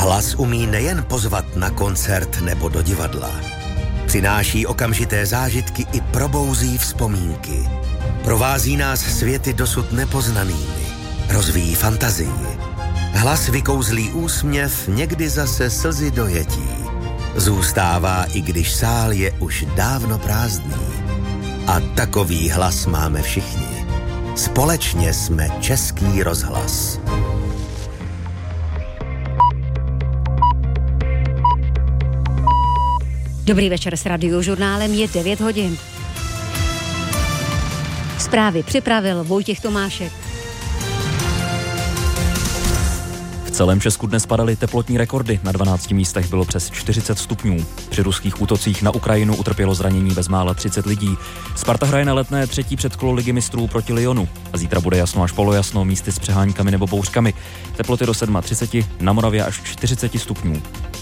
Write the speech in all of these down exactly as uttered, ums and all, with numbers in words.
Hlas umí nejen pozvat na koncert nebo do divadla. Přináší okamžité zážitky i probouzí vzpomínky. Provází nás světy dosud nepoznanými. Rozvíjí fantazii. Hlas vykouzlí úsměv, někdy zase slzy dojetí. Zůstává, i když sál je už dávno prázdný. A takový hlas máme všichni. Společně jsme Český rozhlas. Dobrý večer s Radiožurnálem, je devět hodin. Zprávy připravil Vojtěch Tomášek. V celém Česku dnes padaly teplotní rekordy, na dvanácti místech bylo přes čtyřicet stupňů. Při ruských útocích na Ukrajinu utrpělo zranění bezmála třicet lidí. Sparta hraje na Letné třetí předkolo Ligy mistrů proti Lyonu. A zítra bude jasno až polojasno, místy s přeháňkami nebo bouřkami. Teploty do třicet sedm, na Moravě až čtyřicet stupňů.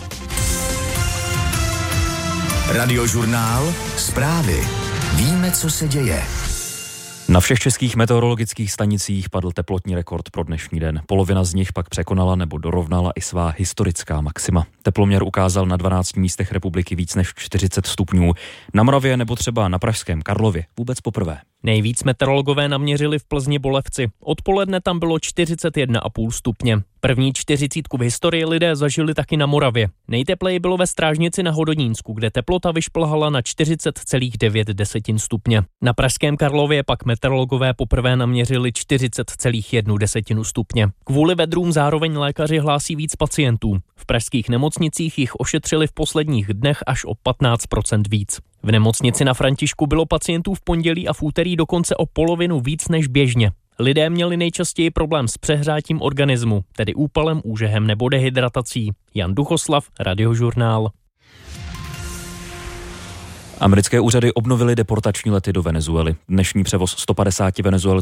Radiožurnál, zprávy. Víme, co se děje. Na všech českých meteorologických stanicích padl teplotní rekord pro dnešní den. Polovina z nich pak překonala nebo dorovnala i svá historická maxima. Teploměr ukázal na dvanácti místech republiky víc než čtyřicet stupňů. Na Moravě nebo třeba na pražském Karlově vůbec poprvé. Nejvíc meteorologové naměřili v Plzni Bolevci. Odpoledne tam bylo čtyřicet jedna celá pět stupně. První čtyřicítku v historii lidé zažili taky na Moravě. Nejtepleji bylo ve Strážnici na Hodonínsku, kde teplota vyšplhala na čtyřicet celá devět stupně. Na pražském Karlově pak meteorologové poprvé naměřili čtyřicet celá jedna stupně. Kvůli vedrům zároveň lékaři hlásí víc pacientů. V pražských nemocnicích jich ošetřili v posledních dnech až o patnáct procent víc. V nemocnici na Františku bylo pacientů v pondělí a v úterý dokonce o polovinu víc než běžně. Lidé měli nejčastěji problém s přehrátím organismu, tedy úpalem, úžehem nebo dehydratací. Jan Duchoslav, Radiožurnál. Americké úřady obnovily deportační lety do Venezuely. Dnešní převoz sto padesáti Venezuelců